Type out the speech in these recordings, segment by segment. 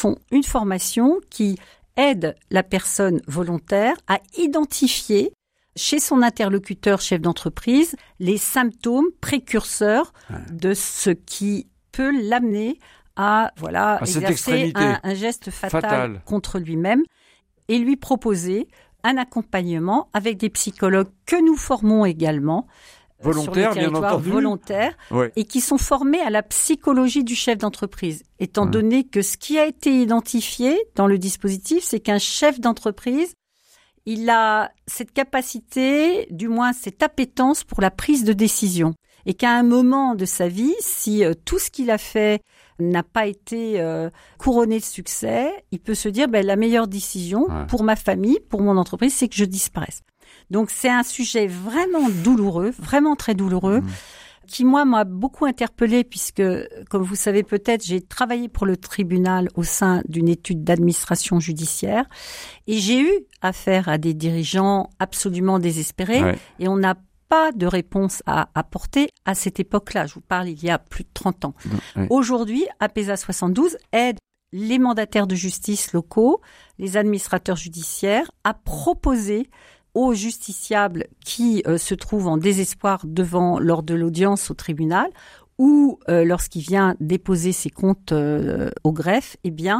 font une formation qui aide la personne volontaire à identifier chez son interlocuteur chef d'entreprise les symptômes précurseurs de ce qui peut l'amener à exercer un geste fatal contre lui-même et lui proposer un accompagnement avec des psychologues que nous formons également volontaires, sur le territoire, volontaires, et qui sont formés à la psychologie du chef d'entreprise, étant donné que ce qui a été identifié dans le dispositif, c'est qu'un chef d'entreprise, il a cette capacité, du moins cette appétence pour la prise de décision, et qu'à un moment de sa vie, si tout ce qu'il a fait n'a pas été couronné de succès, il peut se dire la meilleure décision pour ma famille, pour mon entreprise, c'est que je disparaisse. Donc c'est un sujet vraiment douloureux, vraiment très douloureux, qui moi m'a beaucoup interpellée puisque, comme vous savez peut-être, j'ai travaillé pour le tribunal au sein d'une étude d'administration judiciaire et j'ai eu affaire à des dirigeants absolument désespérés et on n'a pas de réponse à apporter à cette époque-là. Je vous parle il y a plus de 30 ans. Aujourd'hui, APESA 72 aide les mandataires de justice locaux, les administrateurs judiciaires à proposer aux justiciables qui se trouvent en désespoir lors de l'audience au tribunal ou lorsqu'il vient déposer ses comptes au greffe,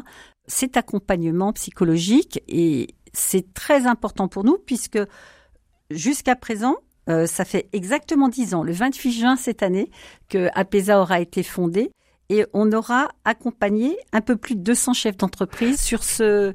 cet accompagnement psychologique et c'est très important pour nous puisque jusqu'à présent, ça fait exactement 10 ans, le 28 juin cette année, que APESA aura été fondé et on aura accompagné un peu plus de 200 chefs d'entreprise sur ce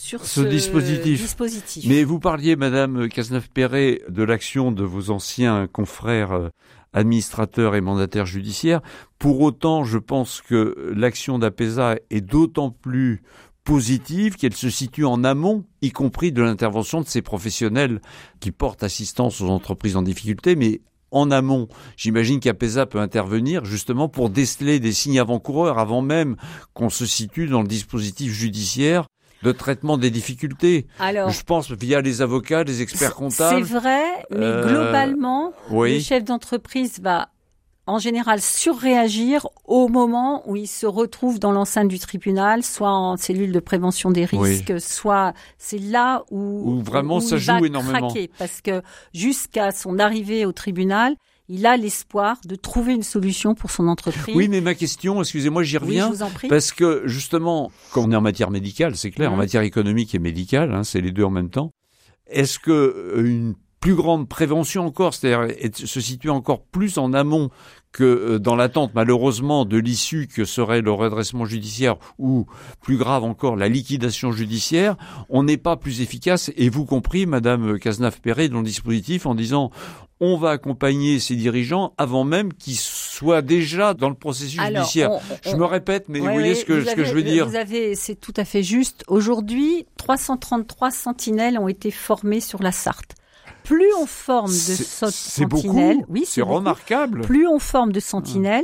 dispositif. Mais vous parliez, Madame Cazeneuve-Perret, de l'action de vos anciens confrères administrateurs et mandataires judiciaires. Pour autant, je pense que l'action d'APESA est d'autant plus positive qu'elle se situe en amont, y compris de l'intervention de ces professionnels qui portent assistance aux entreprises en difficulté, mais en amont, j'imagine qu'APESA peut intervenir justement pour déceler des signes avant-coureurs avant même qu'on se situe dans le dispositif judiciaire de traitement des difficultés. Alors, je pense via les avocats, les experts comptables. C'est vrai, mais globalement, le chef d'entreprise va en général surréagir au moment où il se retrouve dans l'enceinte du tribunal, soit en cellule de prévention des risques, soit c'est là où vraiment ça joue énormément. Craquer, parce que jusqu'à son arrivée au tribunal, il a l'espoir de trouver une solution pour son entreprise. Oui, mais ma question, excusez-moi, j'y reviens. Oui, je vous en prie. Parce que, justement, quand on est en matière médicale, c'est clair, en matière économique et médicale, c'est les deux en même temps. Est-ce que une plus grande prévention encore, c'est-à-dire se situer encore plus en amont que dans l'attente, malheureusement, de l'issue que serait le redressement judiciaire ou, plus grave encore, la liquidation judiciaire, on n'est pas plus efficace, et vous compris, Madame Cazeneuve-Perret, dans le dispositif, en disant on va accompagner ces dirigeants avant même qu'ils soient déjà dans le processus judiciaire. Je me répète, mais vous voyez ce que je veux dire. C'est tout à fait juste. Aujourd'hui, 333 sentinelles ont été formées sur la Sarthe. Plus on forme de sentinelles, c'est remarquable. Plus on forme de sentinelles,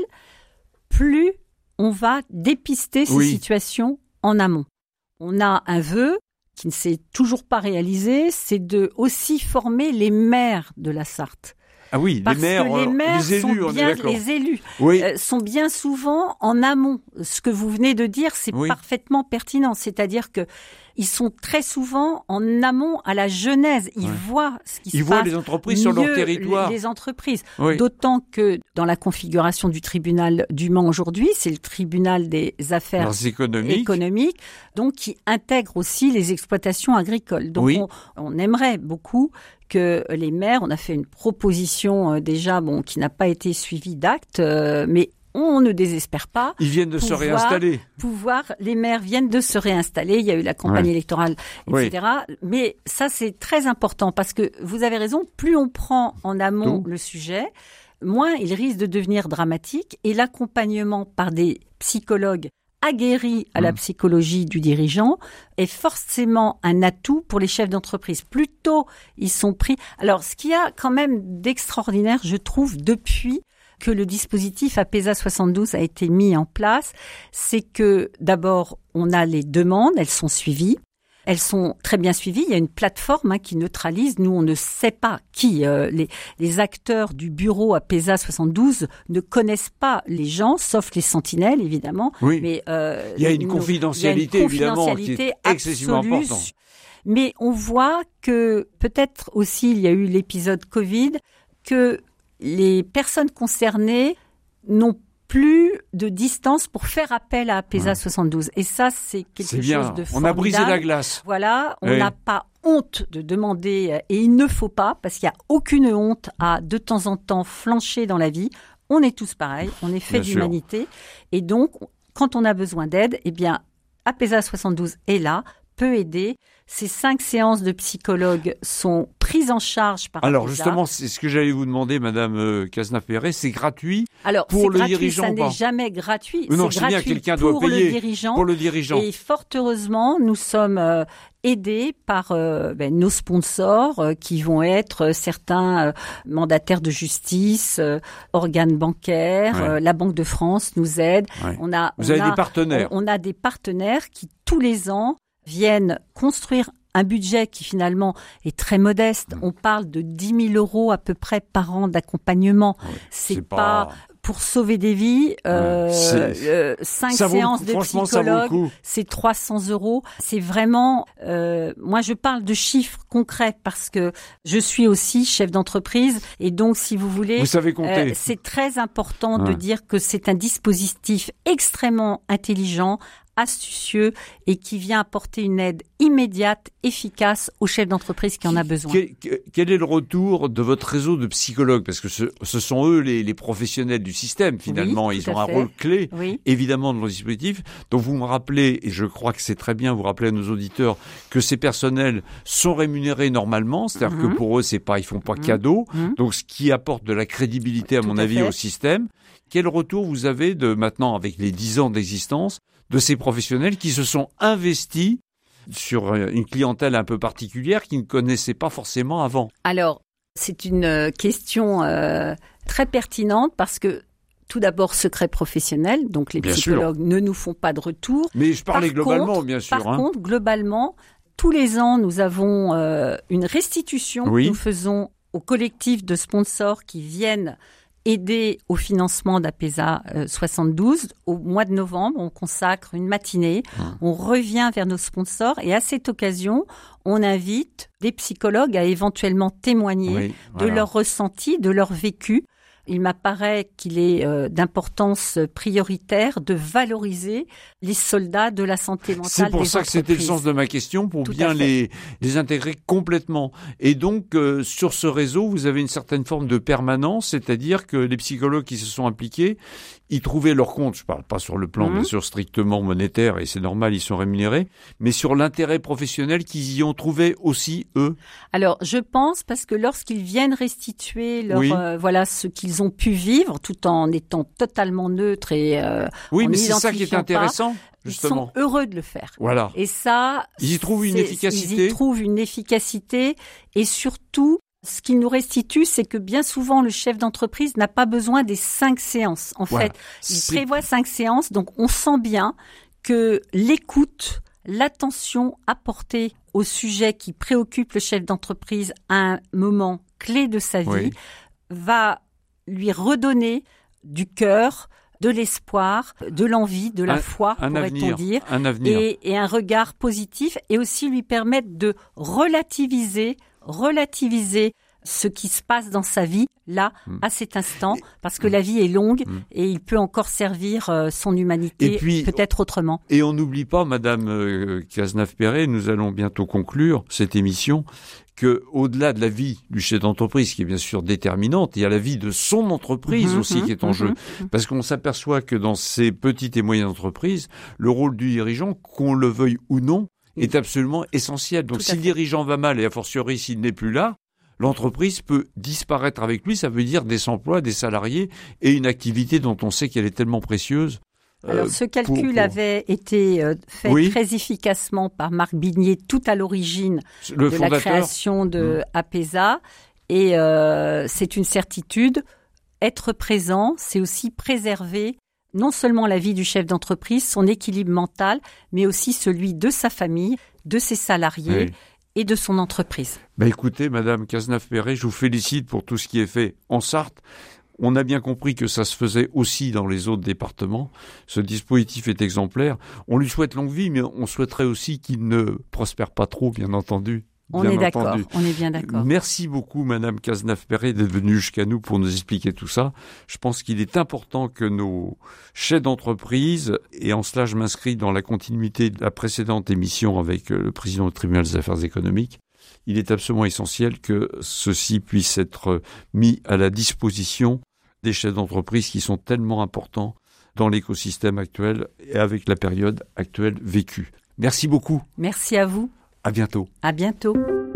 plus on va dépister ces situations en amont. On a un vœu qui ne s'est toujours pas réalisé, c'est de aussi former les maires de la Sarthe. Ah oui, les maires, les élus, on est d'accord. Les élus sont bien souvent en amont. Ce que vous venez de dire, c'est parfaitement pertinent. C'est-à-dire que ils sont très souvent en amont à la genèse. Ils voient ce qui se passe. Ils voient les entreprises sur leur territoire. Les entreprises. D'autant que dans la configuration du tribunal du Mans aujourd'hui, c'est le tribunal des affaires économiques, donc qui intègre aussi les exploitations agricoles. Donc on aimerait beaucoup que les maires, on a fait une proposition déjà qui n'a pas été suivie d'actes, mais on ne désespère pas. Ils viennent de se réinstaller. Les maires viennent de se réinstaller. Il y a eu la campagne électorale, etc. Mais ça, c'est très important parce que vous avez raison. Plus on prend en amont le sujet, moins il risque de devenir dramatique. Et l'accompagnement par des psychologues aguerris à la psychologie du dirigeant est forcément un atout pour les chefs d'entreprise. Plus tôt ils sont pris. Alors, ce qu'il y a quand même d'extraordinaire, je trouve, depuis que le dispositif APESA 72 a été mis en place, c'est que d'abord, on a les demandes, elles sont suivies. Elles sont très bien suivies. Il y a une plateforme qui neutralise. Nous, on ne sait pas qui. Les acteurs du bureau APESA 72 ne connaissent pas les gens, sauf les sentinelles, évidemment. Oui. Mais il y a une confidentialité, évidemment, qui est excessivement importante. Mais on voit que peut-être aussi, il y a eu l'épisode Covid, que les personnes concernées n'ont plus de distance pour faire appel à APESA 72. Et ça, c'est quelque chose de formidable. On a brisé la glace. Voilà, on n'a pas honte de demander, et il ne faut pas, parce qu'il n'y a aucune honte à de temps en temps flancher dans la vie. On est tous pareils, on est fait d'humanité. Et donc, quand on a besoin d'aide, eh bien, APESA 72 est là, peut aider. Ces 5 séances de psychologues sont prises en charge par Alors APESA. justement, c'est ce que j'allais vous demander, Madame Cazenave-Perret, c'est gratuit pour le dirigeant. Ça n'est jamais gratuit. Non, c'est gratuit gratuit quelqu'un doit payer pour le dirigeant. Et fort heureusement, nous sommes aidés par nos sponsors qui vont être certains mandataires de justice, organes bancaires, la Banque de France nous aide. Ouais. Vous avez des partenaires. On a des partenaires qui tous les ans viennent construire un budget qui finalement est très modeste. On parle de 10 000 € à peu près par an d'accompagnement. C'est pas pour sauver des vies. 5 séances de psychologue, c'est 300 €. C'est vraiment... moi, je parle de chiffres concrets parce que je suis aussi chef d'entreprise. Et donc, si vous voulez... Vous savez compter. C'est très important de dire que c'est un dispositif extrêmement intelligent, astucieux et qui vient apporter une aide immédiate, efficace aux chefs d'entreprise qui en a besoin. Quel est le retour de votre réseau de psychologues? Parce que ce sont eux les professionnels du système, finalement. Oui, ils ont un rôle clé, évidemment, dans le dispositif. Donc vous me rappelez, et je crois que c'est très bien, vous rappelez à nos auditeurs que ces personnels sont rémunérés normalement, c'est-à-dire que pour eux, ils font pas cadeau. Donc ce qui apporte de la crédibilité, à mon avis, au système. Quel retour vous avez de maintenant, avec les 10 ans d'existence, de ces professionnels qui se sont investis sur une clientèle un peu particulière qu'ils ne connaissaient pas forcément avant? Alors, c'est une question très pertinente parce que, tout d'abord, secret professionnel, donc les psychologues ne nous font pas de retour. Mais je parlais globalement, bien sûr. Par contre, globalement, tous les ans, nous avons une restitution que nous faisons au collectif de sponsors qui viennent aider au financement d'APESA 72. Au mois de novembre, on consacre une matinée, on revient vers nos sponsors et à cette occasion, on invite des psychologues à éventuellement témoigner de leur ressenti, de leur vécu. Il m'apparaît qu'il est d'importance prioritaire de valoriser les soldats de la santé mentale des entreprises. C'est pour ça que c'était le sens de ma question, pour bien les intégrer complètement. Et donc, sur ce réseau, vous avez une certaine forme de permanence, c'est-à-dire que les psychologues qui se sont impliqués, ils trouvaient leur compte, je parle pas sur le plan bien sûr strictement monétaire, et c'est normal, ils sont rémunérés, mais sur l'intérêt professionnel qu'ils y ont trouvé aussi, eux. Alors, je pense, parce que lorsqu'ils viennent restituer ce qu'ils ont pu vivre, tout en étant totalement neutres et mais c'est ça qui est intéressant, justement. Ils sont heureux de le faire. Voilà. Et ça, ils y trouvent une efficacité. Ils y trouvent une efficacité, et surtout, ce qu'ils nous restituent, c'est que bien souvent, le chef d'entreprise n'a pas besoin des 5 séances. En fait, il prévoit 5 séances, donc on sent bien que l'écoute, l'attention apportée au sujet qui préoccupe le chef d'entreprise à un moment clé de sa vie va lui redonner du cœur, de l'espoir, de l'envie, de la foi, pourrait-on dire, un avenir. Et un regard positif, et aussi lui permettre de relativiser ce qui se passe dans sa vie, là, à cet instant, parce que la vie est longue et il peut encore servir son humanité, peut-être autrement. Et on n'oublie pas, Madame Cazenave-Perret, nous allons bientôt conclure cette émission, que au-delà de la vie du chef d'entreprise, qui est bien sûr déterminante, il y a la vie de son entreprise aussi qui est en jeu. Parce qu'on s'aperçoit que dans ces petites et moyennes entreprises, le rôle du dirigeant, qu'on le veuille ou non, est absolument essentiel. Donc si le dirigeant va mal, et a fortiori s'il n'est plus là, l'entreprise peut disparaître avec lui. Ça veut dire des emplois, des salariés et une activité dont on sait qu'elle est tellement précieuse. Alors, ce calcul avait été fait très efficacement par Marc Bignet tout à l'origine de la création de APESA. Et c'est une certitude. Être présent, c'est aussi préserver non seulement la vie du chef d'entreprise, son équilibre mental, mais aussi celui de sa famille, de ses salariés et de son entreprise. Écoutez, Madame Cazenave-Perret, je vous félicite pour tout ce qui est fait en Sarthe. On a bien compris que ça se faisait aussi dans les autres départements. Ce dispositif est exemplaire. On lui souhaite longue vie, mais on souhaiterait aussi qu'il ne prospère pas trop, bien entendu. On est d'accord, on est bien d'accord. Merci beaucoup, Madame Cazenave-Perret, d'être venue jusqu'à nous pour nous expliquer tout ça. Je pense qu'il est important que nos chefs d'entreprise, et en cela je m'inscris dans la continuité de la précédente émission avec le président du tribunal des affaires économiques, il est absolument essentiel que ceci puisse être mis à la disposition des chefs d'entreprise qui sont tellement importants dans l'écosystème actuel et avec la période actuelle vécue. Merci beaucoup. Merci à vous. À bientôt. À bientôt.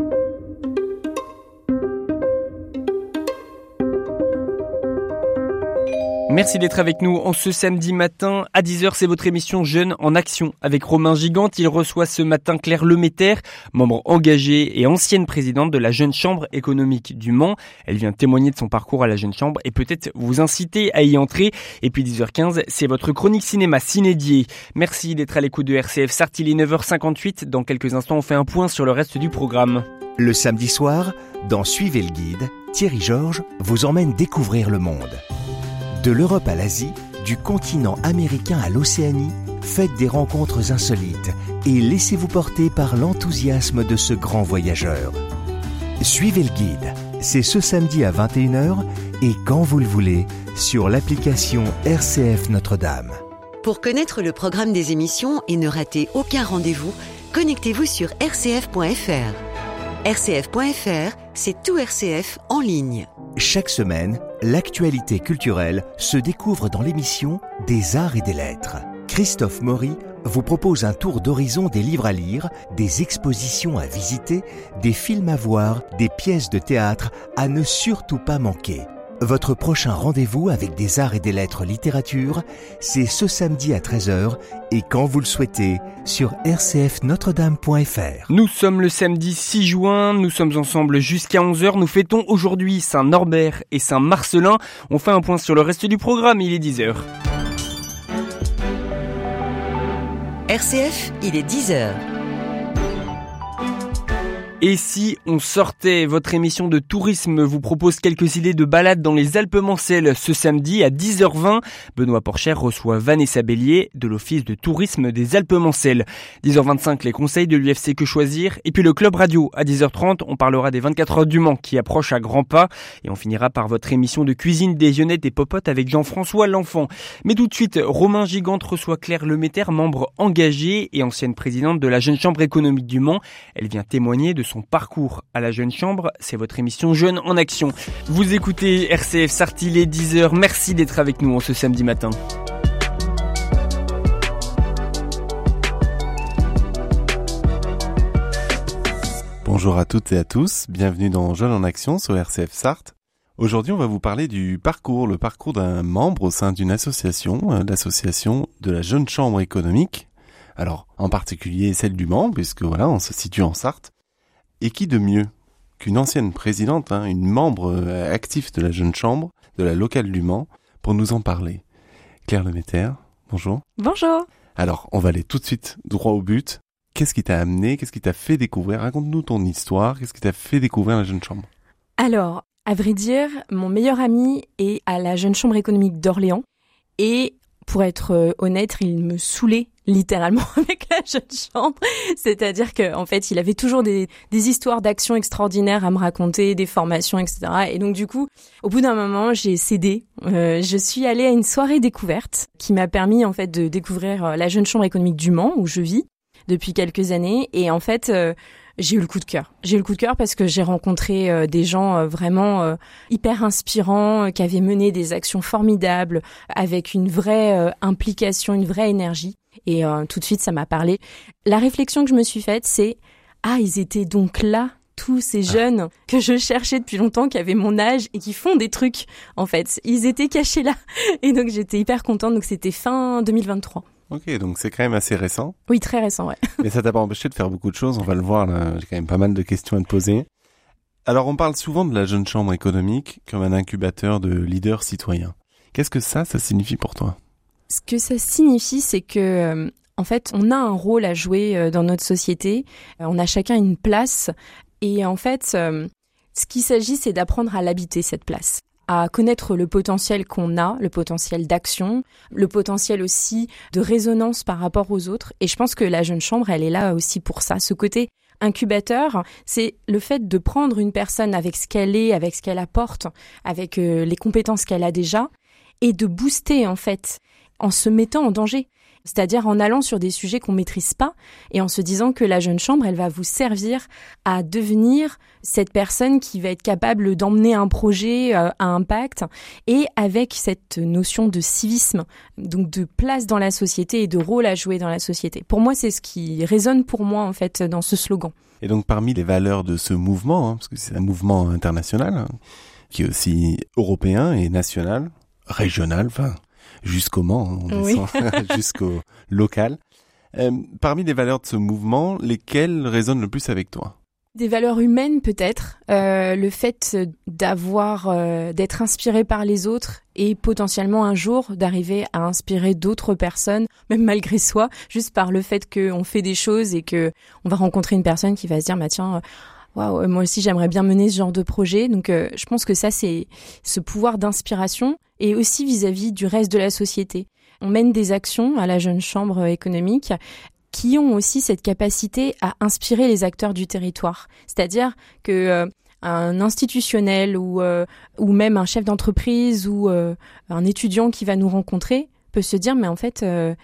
Merci d'être avec nous en ce samedi matin. À 10h, c'est votre émission Jeunes en Action avec Romain Gigante. Il reçoit ce matin Claire Lemaitre, membre engagée et ancienne présidente de la Jeune Chambre économique du Mans. Elle vient témoigner de son parcours à la Jeune Chambre et peut-être vous inciter à y entrer. Et puis 10h15, c'est votre chronique cinéma Cinédier. Merci d'être à l'écoute de RCF Sarthe. Il est 9h58. Dans quelques instants, on fait un point sur le reste du programme. Le samedi soir, dans Suivez le guide, Thierry Georges vous emmène découvrir le monde. De l'Europe à l'Asie, du continent américain à l'Océanie, faites des rencontres insolites et laissez-vous porter par l'enthousiasme de ce grand voyageur. Suivez le guide, c'est ce samedi à 21h et quand vous le voulez, sur l'application RCF Notre-Dame. Pour connaître le programme des émissions et ne rater aucun rendez-vous, connectez-vous sur rcf.fr. RCF.fr, c'est tout RCF en ligne. Chaque semaine, l'actualité culturelle se découvre dans l'émission Des Arts et des Lettres. Christophe Maury vous propose un tour d'horizon des livres à lire, des expositions à visiter, des films à voir, des pièces de théâtre à ne surtout pas manquer. Votre prochain rendez-vous avec Des Arts et des Lettres littérature, c'est ce samedi à 13h et quand vous le souhaitez, sur rcfnotredame.fr. Nous sommes le samedi 6 juin, nous sommes ensemble jusqu'à 11h. Nous fêtons aujourd'hui Saint-Norbert et Saint-Marcelin. On fait un point sur le reste du programme, il est 10h. RCF, il est 10h. Et si on sortait, votre émission de tourisme vous propose quelques idées de balades dans les Alpes-Mancelles ce samedi à 10h20. Benoît Porcher reçoit Vanessa Bélier de l'Office de tourisme des Alpes-Mancelles. 10h25, les conseils de l'UFC Que Choisir. Et puis le Club Radio à 10h30, on parlera des 24 heures du Mans qui approchent à grands pas. Et on finira par votre émission de cuisine déjeunette et popote avec Jean-François L'Enfant. Mais tout de suite, Romain Gigante reçoit Claire Lemaitre, membre engagée et ancienne présidente de la Jeune Chambre économique du Mans. Elle vient témoigner de son parcours à la Jeune Chambre. C'est votre émission Jeunes en Action. Vous écoutez RCF Sarthe, il est 10h. Merci d'être avec nous en ce samedi matin. Bonjour à toutes et à tous, bienvenue dans Jeunes en Action sur RCF Sarthe. Aujourd'hui, on va vous parler le parcours d'un membre au sein d'une association, l'association de la Jeune Chambre économique. Alors, en particulier celle du Mans, puisque voilà, on se situe en Sarthe. Et qui de mieux qu'une ancienne présidente, une membre active de la Jeune Chambre, de la locale du Mans, pour nous en parler. Claire Lemaitre, bonjour. Bonjour. Alors, on va aller tout de suite droit au but. Qu'est-ce qui t'a amené, qu'est-ce qui t'a fait découvrir? Raconte-nous ton histoire, qu'est-ce qui t'a fait découvrir la Jeune Chambre? Alors, à vrai dire, mon meilleur ami est à la Jeune Chambre économique d'Orléans. Et pour être honnête, il me saoulait littéralement avec la Jeune Chambre. C'est-à-dire qu'en fait, il avait toujours des histoires d'actions extraordinaires à me raconter, des formations, etc. Et donc du coup, au bout d'un moment, j'ai cédé. Je suis allée à une soirée découverte qui m'a permis en fait de découvrir la Jeune Chambre économique du Mans, où je vis depuis quelques années. Et en fait, j'ai eu le coup de cœur. J'ai eu le coup de cœur parce que j'ai rencontré des gens vraiment hyper inspirants, qui avaient mené des actions formidables, avec une vraie implication, une vraie énergie. Et tout de suite, ça m'a parlé. La réflexion que je me suis faite, c'est « Ah, ils étaient donc là, tous ces jeunes que je cherchais depuis longtemps, qui avaient mon âge et qui font des trucs, en fait. Ils étaient cachés là. » Et donc, j'étais hyper contente. Donc, c'était fin 2023. Ok, donc c'est quand même assez récent. Oui, très récent, ouais. Mais ça t'a pas empêché de faire beaucoup de choses, on va le voir là. J'ai quand même pas mal de questions à te poser. Alors, on parle souvent de la Jeune Chambre économique comme un incubateur de leaders citoyens. Qu'est-ce que ça signifie pour toi? Ce que ça signifie, c'est que En fait, on a un rôle à jouer dans notre société. On a chacun une place. Et en fait, ce qu'il s'agit, c'est d'apprendre à l'habiter, cette place. À connaître le potentiel qu'on a, le potentiel d'action, le potentiel aussi de résonance par rapport aux autres. Et je pense que la Jeune Chambre, elle est là aussi pour ça. Ce côté incubateur, c'est le fait de prendre une personne avec ce qu'elle est, avec ce qu'elle apporte, avec les compétences qu'elle a déjà, et de booster en fait, en se mettant en danger. C'est-à-dire en allant sur des sujets qu'on maîtrise pas et en se disant que la Jeune Chambre, elle va vous servir à devenir cette personne qui va être capable d'emmener un projet à impact et avec cette notion de civisme, donc de place dans la société et de rôle à jouer dans la société. Pour moi, c'est ce qui résonne pour moi en fait dans ce slogan. Et donc parmi les valeurs de ce mouvement, parce que c'est un mouvement international, qui est aussi européen et national, régional, jusqu'au Mans, on descend jusqu'au local. Parmi les valeurs de ce mouvement, lesquelles résonnent le plus avec toi ? Des valeurs humaines peut-être, le fait d'être inspiré par les autres et potentiellement un jour d'arriver à inspirer d'autres personnes, même malgré soi, juste par le fait qu'on fait des choses et que on va rencontrer une personne qui va se dire tiens, waouh, moi aussi j'aimerais bien mener ce genre de projet. Donc je pense que ça c'est ce pouvoir d'inspiration et aussi vis-à-vis du reste de la société. On mène des actions à la Jeune Chambre économique qui ont aussi cette capacité à inspirer les acteurs du territoire. C'est-à-dire que un institutionnel ou même un chef d'entreprise ou un étudiant qui va nous rencontrer peut se dire mais en fait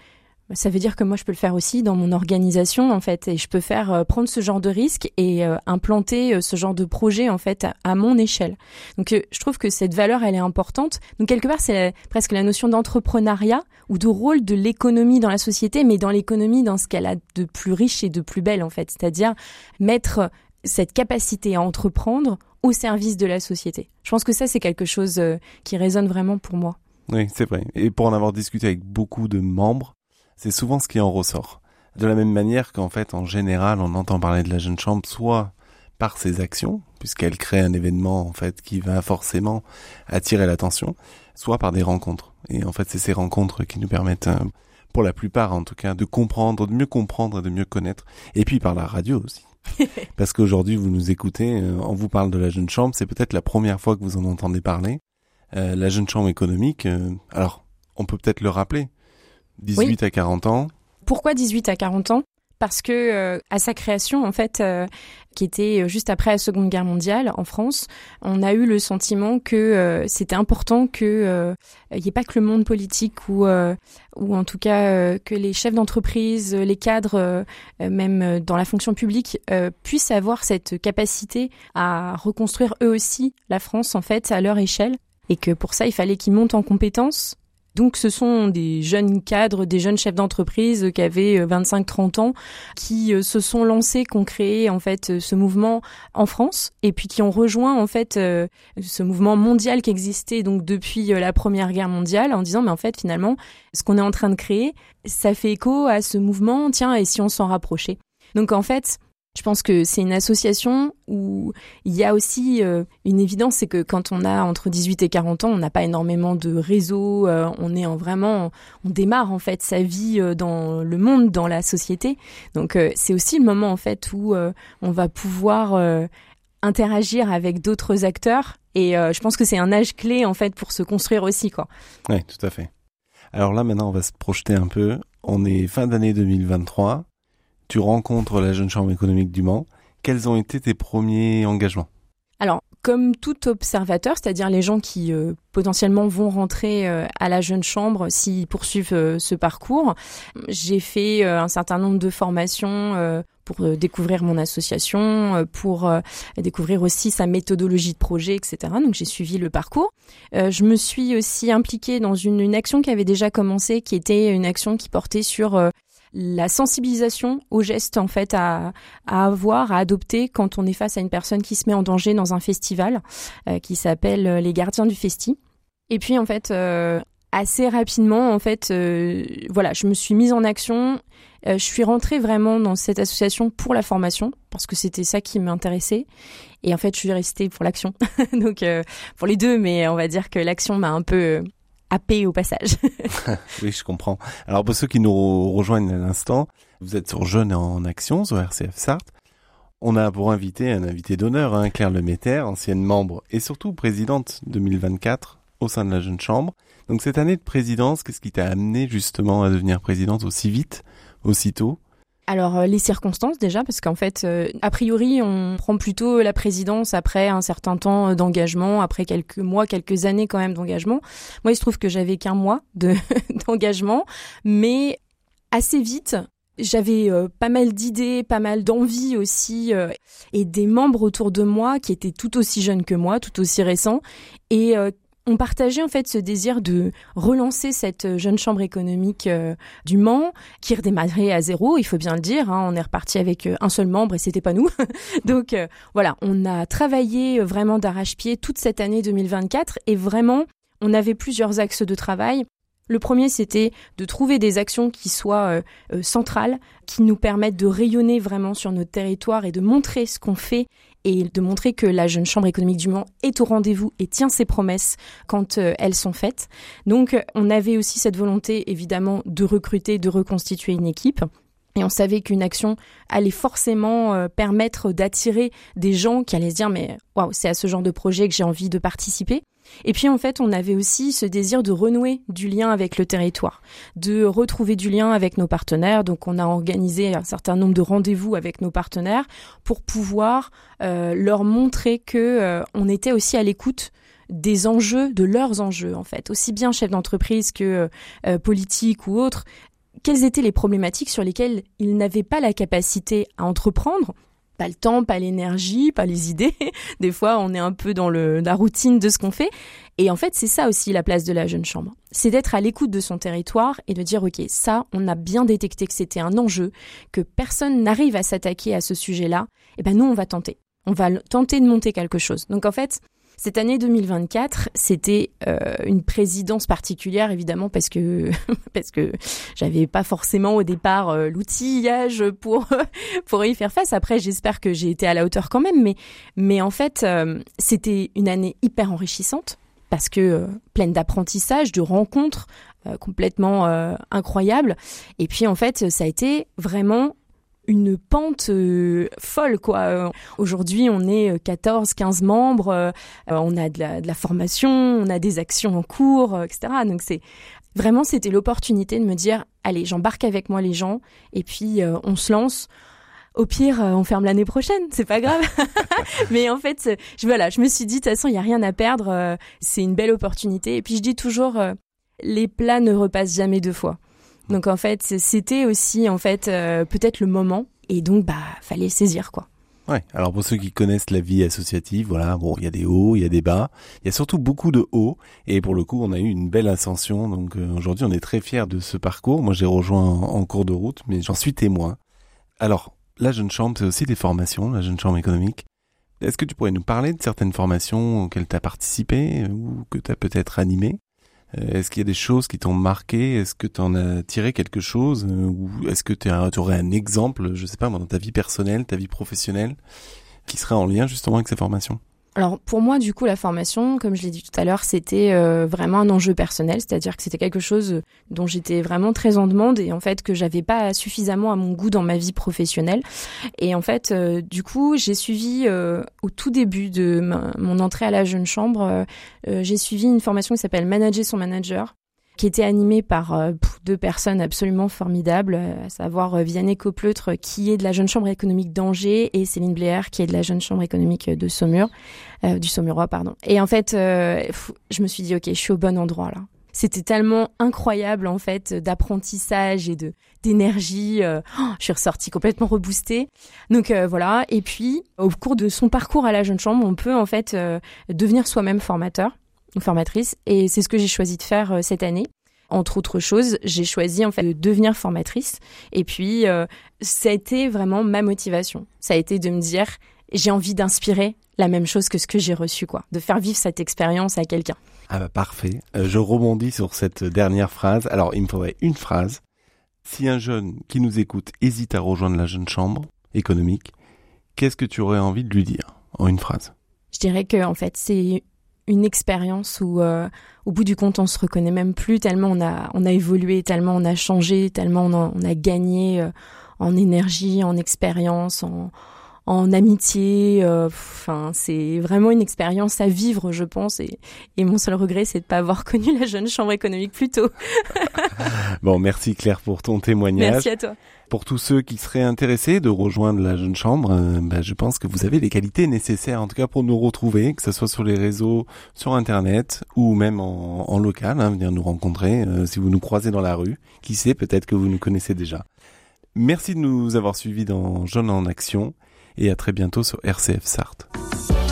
ça veut dire que moi je peux le faire aussi dans mon organisation en fait et je peux prendre ce genre de risque et implanter ce genre de projet en fait à mon échelle. Donc je trouve que cette valeur elle est importante. Donc quelque part c'est presque la notion d'entrepreneuriat ou de rôle de l'économie dans la société, mais dans l'économie dans ce qu'elle a de plus riche et de plus belle en fait, c'est-à-dire mettre cette capacité à entreprendre au service de la société. Je pense que ça c'est quelque chose qui résonne vraiment pour moi. Oui, c'est vrai. Et pour en avoir discuté avec beaucoup de membres, c'est souvent ce qui en ressort. De la même manière qu'en fait, en général, on entend parler de la Jeune Chambre soit par ses actions, puisqu'elle crée un événement en fait qui va forcément attirer l'attention, soit par des rencontres. Et en fait, c'est ces rencontres qui nous permettent, pour la plupart en tout cas, de mieux comprendre et de mieux connaître. Et puis par la radio aussi. Parce qu'aujourd'hui, vous nous écoutez, on vous parle de la Jeune Chambre, c'est peut-être la première fois que vous en entendez parler. La Jeune Chambre économique, alors, on peut peut-être le rappeler. 18 à 40 ans. Pourquoi 18 à 40 ans ? Parce que à sa création, en fait, qui était juste après la Seconde Guerre mondiale en France, on a eu le sentiment que c'était important que il n'y ait pas que le monde politique ou en tout cas que les chefs d'entreprise, les cadres, même dans la fonction publique, puissent avoir cette capacité à reconstruire eux aussi la France en fait à leur échelle, et que pour ça il fallait qu'ils montent en compétences. Donc ce sont des jeunes cadres, des jeunes chefs d'entreprise qui avaient 25-30 ans, qui se sont lancés, qui ont créé en fait ce mouvement en France et puis qui ont rejoint en fait ce mouvement mondial qui existait donc depuis la Première Guerre mondiale en disant mais en fait finalement ce qu'on est en train de créer, ça fait écho à ce mouvement, tiens et si on s'en rapprochait. Donc en fait, je pense que c'est une association où il y a aussi une évidence, c'est que quand on a entre 18 et 40 ans, on n'a pas énormément de réseau, on démarre en fait sa vie dans le monde, dans la société. Donc c'est aussi le moment en fait où on va pouvoir interagir avec d'autres acteurs et je pense que c'est un âge clé en fait pour se construire aussi quoi. Oui, tout à fait. Alors là maintenant, on va se projeter un peu. On est fin d'année 2023. Tu rencontres la Jeune Chambre économique du Mans. Quels ont été tes premiers engagements ? Alors, comme tout observateur, c'est-à-dire les gens qui potentiellement vont rentrer à la Jeune Chambre s'ils poursuivent ce parcours, j'ai fait un certain nombre de formations pour découvrir mon association, pour découvrir aussi sa méthodologie de projet, etc. Donc j'ai suivi le parcours. Je me suis aussi impliquée dans une action qui avait déjà commencé, qui était une action qui portait sur la sensibilisation aux gestes en fait à adopter quand on est face à une personne qui se met en danger dans un festival qui s'appelle les Gardiens du Festi. Et puis en fait assez rapidement en fait je me suis mise en action. Je suis rentrée vraiment dans cette association pour la formation parce que c'était ça qui m'intéressait et en fait je suis restée pour l'action. Donc pour les deux, mais on va dire que l'action m'a un peu happée au passage. Oui, je comprends. Alors pour ceux qui nous rejoignent à l'instant, vous êtes sur Jeunes en Action, sur RCF Sarthe. On a pour invité un invité d'honneur, Claire Lemaitre, ancienne membre et surtout présidente 2024 au sein de la Jeune Chambre. Donc cette année de présidence, qu'est-ce qui t'a amené justement à devenir présidente aussi vite, aussitôt ? Alors les circonstances déjà, parce qu'en fait, a priori, on prend plutôt la présidence après un certain temps d'engagement, après quelques mois, quelques années quand même d'engagement. Moi, il se trouve que j'avais qu'un mois d'engagement, mais assez vite, j'avais pas mal d'idées, pas mal d'envies aussi, et des membres autour de moi qui étaient tout aussi jeunes que moi, tout aussi récents, et on partageait en fait ce désir de relancer cette jeune chambre économique du Mans qui redémarrait à zéro, il faut bien le dire. On est reparti avec un seul membre et c'était pas nous. Donc voilà, on a travaillé vraiment d'arrache-pied toute cette année 2024 et vraiment, on avait plusieurs axes de travail. Le premier, c'était de trouver des actions qui soient centrales, qui nous permettent de rayonner vraiment sur notre territoire et de montrer ce qu'on fait et de montrer que la Jeune Chambre économique du Mans est au rendez-vous et tient ses promesses quand elles sont faites. Donc, on avait aussi cette volonté, évidemment, de recruter, de reconstituer une équipe. Et on savait qu'une action allait forcément permettre d'attirer des gens qui allaient se dire « mais waouh, c'est à ce genre de projet que j'ai envie de participer ». Et puis en fait, on avait aussi ce désir de renouer du lien avec le territoire, de retrouver du lien avec nos partenaires. Donc on a organisé un certain nombre de rendez-vous avec nos partenaires pour pouvoir leur montrer que on était aussi à l'écoute des enjeux, de leurs enjeux en fait, aussi bien chefs d'entreprise que politiques ou autres. Quelles étaient les problématiques sur lesquelles ils n'avaient pas la capacité à entreprendre ? Pas le temps, pas l'énergie, pas les idées. Des fois, on est un peu dans la routine de ce qu'on fait. Et en fait, c'est ça aussi la place de la Jeune Chambre. C'est d'être à l'écoute de son territoire et de dire, OK, ça, on a bien détecté que c'était un enjeu, que personne n'arrive à s'attaquer à ce sujet-là. Et ben nous, on va tenter. On va tenter de monter quelque chose. Donc en fait, cette année 2024, c'était une présidence particulière, évidemment, parce que j'avais pas forcément au départ l'outillage pour y faire face. Après, j'espère que j'ai été à la hauteur quand même, mais en fait, c'était une année hyper enrichissante parce que pleine d'apprentissage, de rencontres complètement incroyables. Et puis, en fait, ça a été vraiment une pente folle, quoi. Aujourd'hui, on est 15 membres, on a de la formation, on a des actions en cours, etc. Donc c'était l'opportunité de me dire, allez, j'embarque avec moi les gens, et puis on se lance. Au pire, on ferme l'année prochaine, c'est pas grave. Mais en fait, je me suis dit, de toute façon, il y a rien à perdre, c'est une belle opportunité. Et puis je dis toujours, les plats ne repassent jamais deux fois. Donc en fait, c'était aussi en fait peut-être le moment et donc fallait le saisir quoi. Ouais, alors pour ceux qui connaissent la vie associative, voilà, bon, il y a des hauts, il y a des bas, il y a surtout beaucoup de hauts et pour le coup, on a eu une belle ascension. Donc aujourd'hui, on est très fiers de ce parcours. Moi, j'ai rejoint en cours de route, mais j'en suis témoin. Alors, la Jeune Chambre, c'est aussi des formations, la Jeune Chambre économique. Est-ce que tu pourrais nous parler de certaines formations auxquelles tu as participé ou que tu as peut-être animées ? Est-ce qu'il y a des choses qui t'ont marqué ? Est-ce que tu en as tiré quelque chose ? Ou est-ce que tu aurais un exemple, je sais pas moi, dans ta vie personnelle, ta vie professionnelle, qui serait en lien justement avec ces formations ? Alors pour moi, du coup, la formation, comme je l'ai dit tout à l'heure, c'était vraiment un enjeu personnel, c'est-à-dire que c'était quelque chose dont j'étais vraiment très en demande et en fait que j'avais pas suffisamment à mon goût dans ma vie professionnelle. Et en fait, du coup, j'ai suivi au tout début de mon entrée à la Jeune Chambre, j'ai suivi une formation qui s'appelle Manager son manager, qui était animée par deux personnes absolument formidables, à savoir Vianney Copleutre, qui est de la Jeune Chambre économique d'Angers, et Céline Bléaire, qui est de la Jeune Chambre économique de Saumur, du Saumurois, pardon. Et en fait, je me suis dit, ok, je suis au bon endroit là. C'était tellement incroyable en fait d'apprentissage et d'énergie. Je suis ressortie complètement reboostée. Donc voilà. Et puis, au cours de son parcours à la Jeune Chambre, on peut en fait devenir soi-même formateur ou formatrice, et c'est ce que j'ai choisi de faire cette année. Entre autres choses, j'ai choisi en fait de devenir formatrice, et puis ça a été vraiment ma motivation. Ça a été de me dire, j'ai envie d'inspirer la même chose que ce que j'ai reçu, quoi, de faire vivre cette expérience à quelqu'un. Ah bah parfait. Je rebondis sur cette dernière phrase. Alors, il me faudrait une phrase. Si un jeune qui nous écoute hésite à rejoindre la Jeune Chambre économique, qu'est-ce que tu aurais envie de lui dire en une phrase ? Je dirais que en fait, c'est une expérience où au bout du compte on se reconnaît même plus, tellement on a évolué, tellement on a changé, tellement on a gagné en énergie, en expérience, en amitié. C'est vraiment une expérience à vivre, je pense, et mon seul regret, c'est de pas avoir connu la Jeune Chambre économique plus tôt. Bon, merci Claire pour ton témoignage. Merci à toi. Pour tous ceux qui seraient intéressés de rejoindre la Jeune Chambre, je pense que vous avez les qualités nécessaires, en tout cas pour nous retrouver, que ce soit sur les réseaux, sur Internet ou même en local, venir nous rencontrer si vous nous croisez dans la rue. Qui sait, peut-être que vous nous connaissez déjà. Merci de nous avoir suivis dans Jeunes en Action et à très bientôt sur RCF Sarthe.